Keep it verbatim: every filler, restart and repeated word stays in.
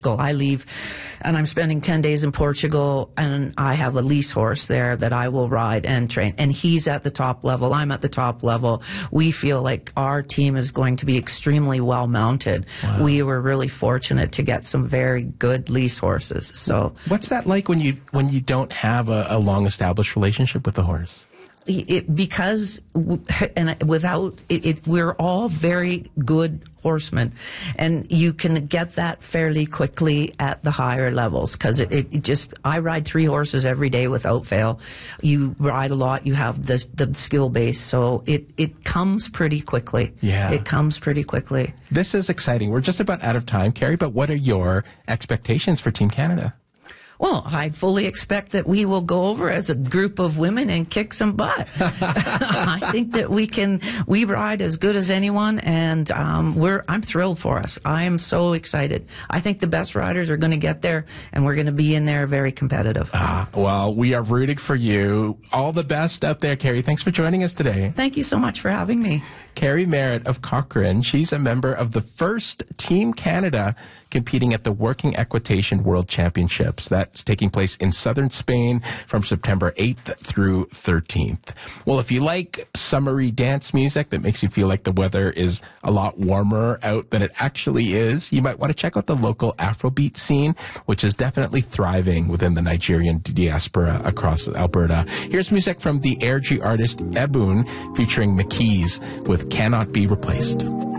I leave and I'm spending ten days in Portugal, and I have a lease horse there that I will ride and train. And he's at the top level. I'm at the top level. We feel like our team is going to be extremely well mounted. Wow. We were really fortunate to get some very good lease horses. So, what's that like when you when you don't have a, a long established relationship with the horse? It, because and without it, it, we're all very good horsemen, and you can get that fairly quickly at the higher levels, because it, it just I ride three horses every day without fail. You ride a lot, you have the the skill base, so it it comes pretty quickly. Yeah, it comes pretty quickly. This is exciting. We're just about out of time, Carrie, but what are your expectations for Team Canada? Well, I fully expect that we will go over as a group of women and kick some butt. I think that we can, we ride as good as anyone, and um, we're, I'm thrilled for us. I am so excited. I think the best riders are going to get there, and we're going to be in there very competitive. Ah, well, we are rooting for you. All the best out there, Carrie. Thanks for joining us today. Thank you so much for having me. Carrie Merritt of Cochrane. She's a member of the first Team Canada competing at the Working Equitation World Championships. That's taking place in southern Spain from September eighth through thirteenth. Well, if you like summery dance music that makes you feel like the weather is a lot warmer out than it actually is, you might want to check out the local Afrobeat scene, which is definitely thriving within the Nigerian diaspora across Alberta. Here's music from the Air G artist Ebun featuring McKees with Cannot Be Replaced.